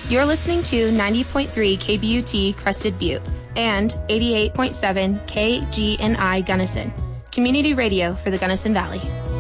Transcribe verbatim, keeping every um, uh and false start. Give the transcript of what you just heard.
You're listening to ninety point three K B U T Crested Butte and eighty-eight point seven K G N I Gunnison, community radio for the Gunnison Valley.